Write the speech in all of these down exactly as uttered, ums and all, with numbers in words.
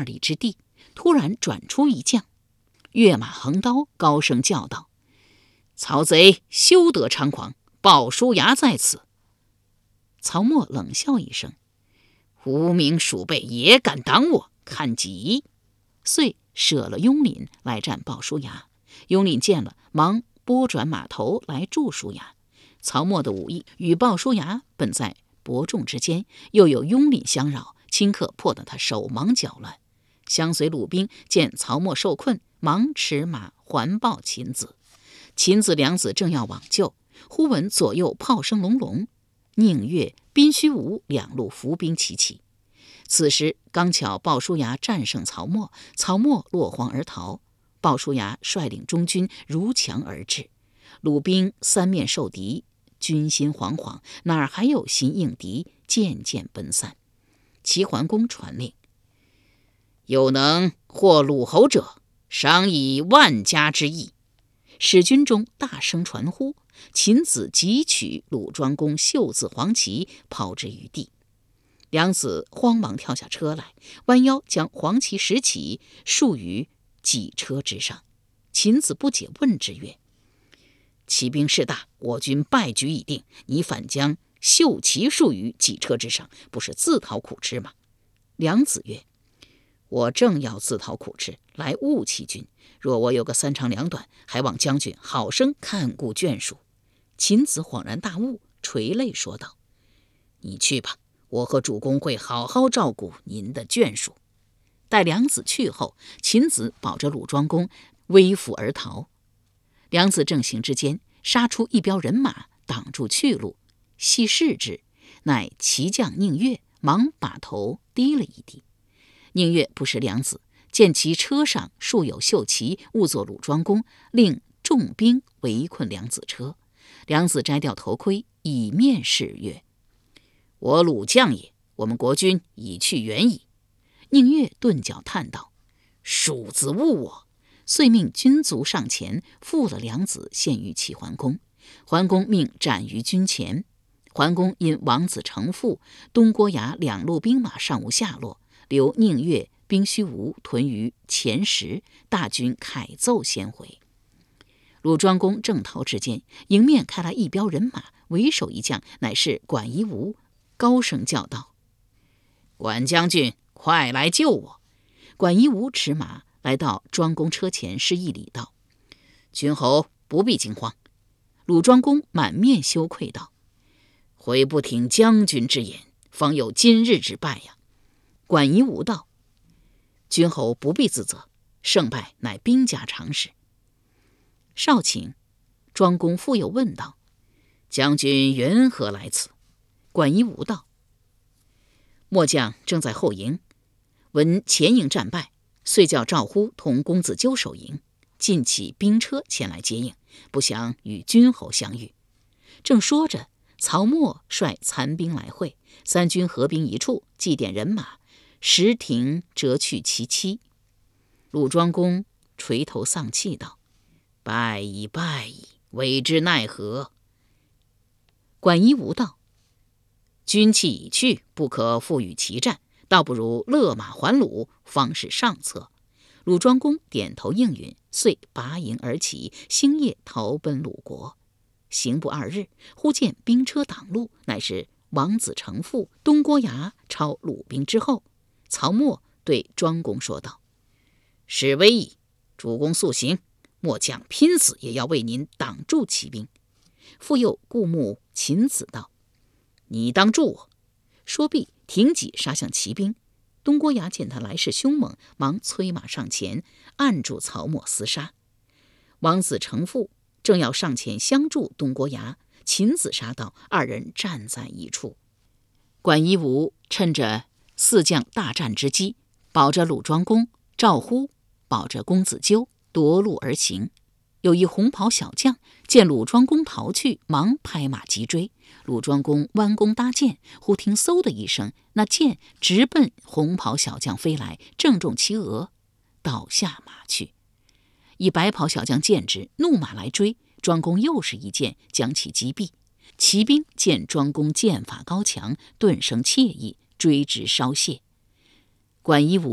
二里之地，突然转出一将，跃马横刀，高声叫道：“曹贼休得猖狂，鲍叔牙在此！”曹沫冷笑一声：“无名鼠辈也敢挡我，看急！”遂舍了雍廪来战鲍叔牙。雍廪见了，忙拨转马头来助叔牙。曹沫的武艺与鲍叔牙本在伯仲之间，又有雍廪相扰，顷刻迫得他手忙脚乱。相随鲁兵见曹沫受困，忙驰马环抱秦子。秦子两子正要往救，忽闻左右炮声隆隆，宁越、宾须吴两路伏兵齐起。此时刚巧鲍叔牙战胜曹沫，曹沫落荒而逃。鲍叔牙率领中军如墙而至，鲁兵三面受敌，军心惶惶，哪儿还有心应敌，渐渐奔散。齐桓公传令：“有能获鲁侯者，赏以万家之邑。”使军中大声传呼，秦子急取鲁庄公袖字黄旗，抛之于地。两子慌忙跳下车来，弯腰将黄旗拾起，束于戟车之上。秦子不解，问之曰：“骑兵势大，我军败局已定，你反将袖旗束于戟车之上，不是自讨苦吃吗？”梁子曰：“我正要自讨苦吃，来误弃军。若我有个三长两短，还望将军好生看顾眷属。”秦子恍然大悟，垂泪说道：“你去吧，我和主公会好好照顾您的眷属。”待梁子去后，秦子保着鲁庄公微服而逃。梁子正行之间，杀出一彪人马，挡住去路。细视之，乃骑将宁越，忙把头低了一低。宁越不识梁子，见其车上束有绣旗，误作鲁庄公，令重兵围困梁子车。梁子摘掉头盔，以面示曰：“我鲁将也，我们国君已去远矣。”宁越顿脚叹道：“鼠子误我！”遂命军卒上前缚了梁子，献于齐桓公。桓公命斩于军前。桓公因王子成父、东郭牙两路兵马尚无下落，留宁越、宾须吴屯于前石，大军凯奏先回。鲁庄公正逃之间，迎面开来一彪人马，为首一将乃是管夷吾，高声叫道：“管将军，快来救我！”管夷吾驰马来到庄公车前，施一礼道：“君侯不必惊慌。”鲁庄公满面羞愧道：“悔不听将军之言，方有今日之败呀。”管夷吾道：“君侯不必自责，胜败乃兵家常事。”少顷，庄公复又问道：“将军缘何来此？”管夷吾道：“末将正在后营，闻前营战败，遂叫赵乎同公子纠守营，尽起兵车前来接应，不想与君侯相遇。”正说着，曹沫率残兵来会，三军合兵一处，祭奠人马，时停折去其妻。鲁庄公垂头丧气道：“败矣，败矣，委之奈何？”管夷吾道：“军器已去，不可复与其战，倒不如勒马还鲁，方是上策。”鲁庄公点头应允，遂拔营而起，星夜逃奔鲁国。行不二日，忽见兵车挡路，乃是王子成父、东郭牙超鲁兵之后。曹沫对庄公说道：“事危矣，主公速行，末将拼死也要为您挡住骑兵。”复又顾目秦子道：“你当助我。”说毕，挺戟杀向骑兵。东郭牙见他来势凶猛，忙催马上前，按住曹沫厮杀。王子成父正要上前相助东郭牙，秦子杀到，二人战在一处。管夷吾趁着四将大战之机，保着鲁庄公，赵乎保着公子纠，夺路而行。有一红袍小将见鲁庄公逃去，忙拍马急追。鲁庄公弯弓搭箭，忽听嗖的一声，那箭直奔红袍小将飞来，正中其额，倒下马去。一白袍小将见之，怒马来追，庄公又是一箭将其击毙。骑兵见庄公剑法高强，顿生怯意，追之稍懈。管夷吾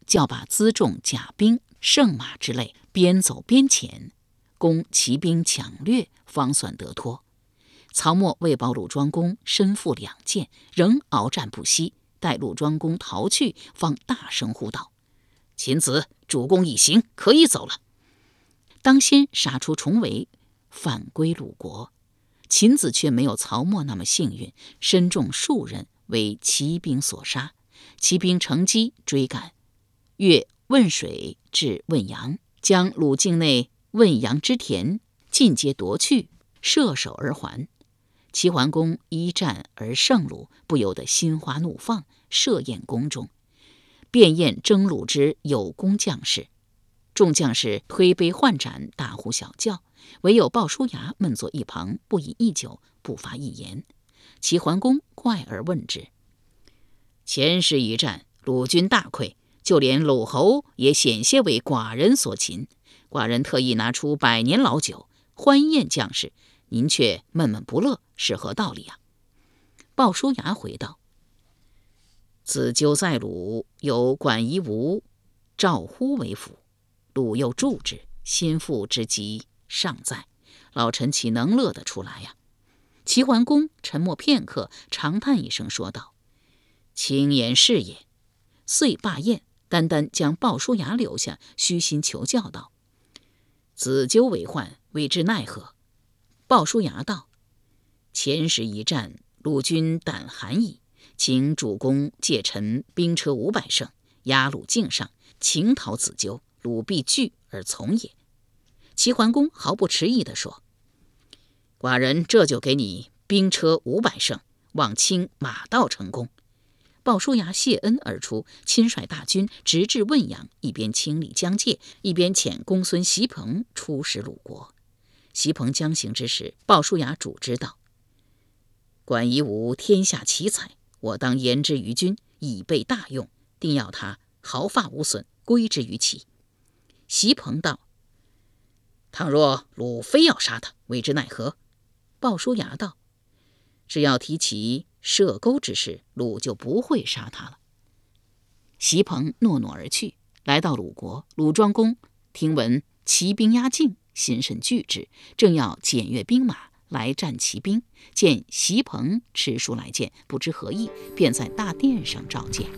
叫把辎重、甲兵、圣马之类边走边遣，攻骑兵抢掠，方算得脱。曹沫为保鲁庄公身负两箭，仍鏖战不息，待鲁庄公逃去，方大声呼道：“秦子，主公一行，可以走了。”当先杀出重围，反归鲁国。秦子却没有曹沫那么幸运，身中数人，为骑兵所杀。骑兵乘机追赶，越汶水至汶阳，将鲁境内汶阳之田尽皆夺去，射手而还。齐桓公一战而胜鲁，不由得心花怒放，设宴宫中，便宴征虏之有功将士。众将士推杯换盏，大呼小叫，唯有鲍叔牙闷坐一旁，不饮一酒，不发一言。齐桓公怪而问之：“前时一战，鲁军大溃，就连鲁侯也险些为寡人所擒。寡人特意拿出百年老酒欢宴将士，您却闷闷不乐，是何道理啊？”鲍叔牙回道：“子纠在鲁，有管夷吾、赵乎为辅，鲁又助之，心腹之急尚在，老臣岂能乐得出来呀？”齐桓公沉默片刻，长叹一声说道：“轻言是也。”遂罢宴，单单将鲍叔牙留下，虚心求教道：“子纠为患，为之奈何？”鲍叔牙道：“前时一战，鲁军胆寒矣，请主公借臣兵车五百乘，压鲁境上，请讨子纠，鲁必惧而从也。”齐桓公毫不迟疑地说：“寡人这就给你兵车五百乘，望卿马到成功。”鲍叔牙谢恩而出，亲率大军直至汶阳，一边清理疆界，一边遣公孙袭彭出使鲁国。袭彭将行之时，鲍叔牙主之道：“管夷吾天下奇才，我当言之于君，以备大用，定要他毫发无损，归之于齐。”袭彭道：“倘若鲁非要杀他，为之奈何？”鲍叔牙道：“只要提起射钩之事，鲁就不会杀他了。”袭彭诺诺而去。来到鲁国，鲁庄公听闻齐兵压境，心甚惧之，正要检阅兵马来战齐兵，见袭彭持书来见，不知何意，便在大殿上召见。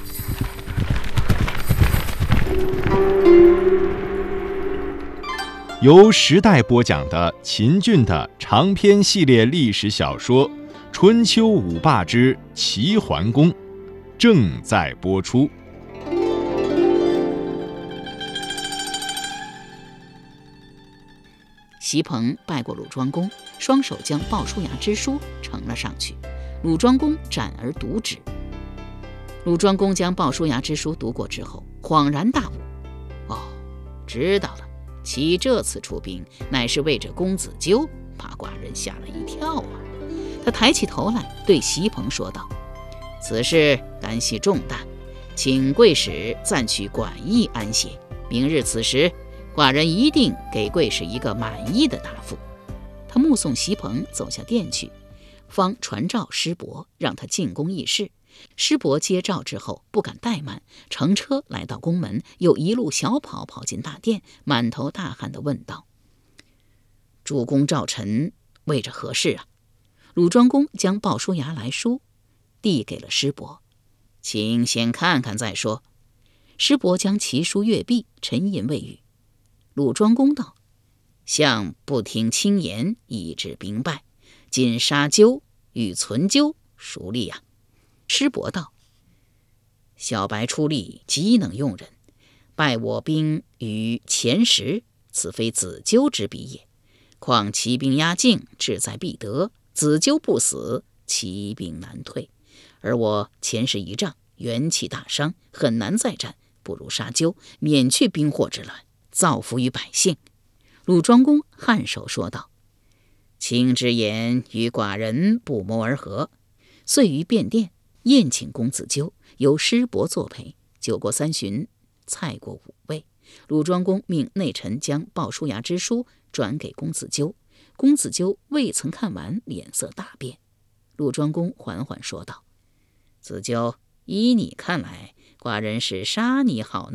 由时代播讲的秦俊的长篇系列历史小说《春秋五霸之齐桓公》正在播出。 袭彭拜过鲁庄公，双手将鲍叔牙之书呈了上去。鲁庄公展而读之。鲁庄公将鲍叔牙之书读过之后，恍然大悟：“哦，知道了。其这次出兵，乃是为着公子纠，把寡人吓了一跳啊！”他抬起头来，对袭彭说道：“此事干系重大，请贵使暂去馆驿安歇。明日此时，寡人一定给贵使一个满意的答复。”他目送袭彭走下殿去，方传召师伯，让他进宫议事。师伯接诏之后，不敢怠慢，乘车来到宫门，又一路小跑跑进大殿，满头大汗地问道：“主公召臣为着何事啊？”鲁庄公将鲍叔牙来书递给了师伯：“请先看看再说。”师伯将其书阅毕，沉吟未语。鲁庄公道：“相不听轻言，以致兵败，今杀纠与存纠，孰利呀？”师伯道：“小白出力，极能用人，败我兵于前时，此非子纠之比也。况齐兵压境，志在必得，子纠不死，齐兵难退。而我前时一仗，元气大伤，很难再战，不如杀纠，免去兵祸之乱，造福于百姓。”鲁庄公颔首说道：“卿之言与寡人不谋而合。”遂于便殿宴请公子纠，由师伯作陪。酒过三巡，菜过五味，鲁庄公命内臣将鲍叔牙之书转给公子纠。公子纠未曾看完，脸色大变。鲁庄公缓缓说道：“子纠， 依你看来，寡人是杀你好呢？